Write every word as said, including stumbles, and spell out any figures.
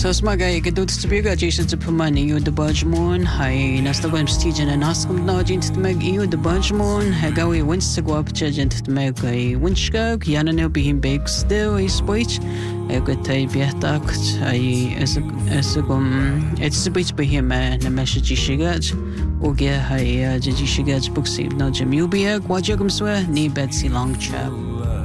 So smaga ik doet te biega Jason te pumani you the Budgemon hai nastagam stigen en askum na jint te meg you the Budgemon hagawi wins te gwap jint te meg ai winchga yana no behim big still is spoich I got tai bietacht ai es es gum it's a bit behim na message shigat oge hai jiji shigat buksi na jimubia gwajagum swe ni Betsy Longchap